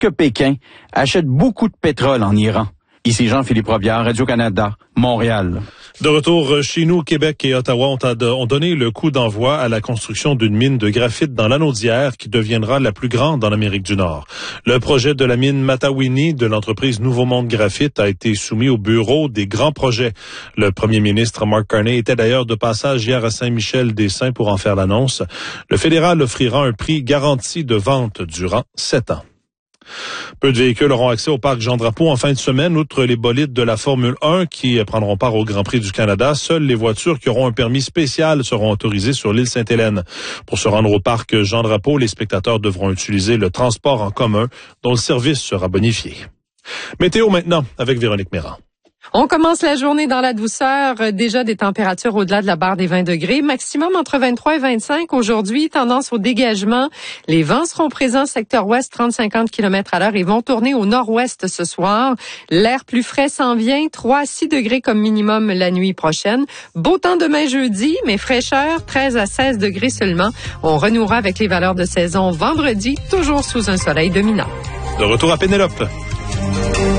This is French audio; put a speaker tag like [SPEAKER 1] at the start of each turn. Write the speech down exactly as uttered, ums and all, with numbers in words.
[SPEAKER 1] que Pékin achète beaucoup de pétrole en Iran. Ici Jean-Philippe Robillard, Radio-Canada, Montréal.
[SPEAKER 2] De retour chez nous, Québec et Ottawa ont, ad- ont donné le coup d'envoi à la construction d'une mine de graphite dans l'Anaudière qui deviendra la plus grande en Amérique du Nord. Le projet de la mine Matawini de l'entreprise Nouveau Monde Graphite a été soumis au bureau des grands projets. Le premier ministre Mark Carney était d'ailleurs de passage hier à Saint-Michel-des-Saints pour en faire l'annonce. Le fédéral offrira un prix garanti de vente durant sept ans. Peu de véhicules auront accès au parc Jean-Drapeau en fin de semaine, outre les bolides de la Formule un qui prendront part au Grand Prix du Canada. Seules les voitures qui auront un permis spécial seront autorisées sur l'île Sainte-Hélène. Pour se rendre au parc Jean-Drapeau, les spectateurs devront utiliser le transport en commun dont le service sera bonifié. Météo maintenant avec Véronique Méran.
[SPEAKER 3] On commence la journée dans la douceur, déjà des températures au-delà de la barre des vingt degrés, maximum entre vingt-trois et vingt-cinq. Aujourd'hui, tendance au dégagement. Les vents seront présents secteur ouest, trente à cinquante kilomètres à l'heure et vont tourner au nord-ouest ce soir. L'air plus frais s'en vient, trois à six degrés comme minimum la nuit prochaine. Beau temps demain jeudi, mais fraîcheur, treize à seize degrés seulement. On renouera avec les valeurs de saison vendredi, toujours sous un soleil dominant.
[SPEAKER 2] De retour à Pénélope.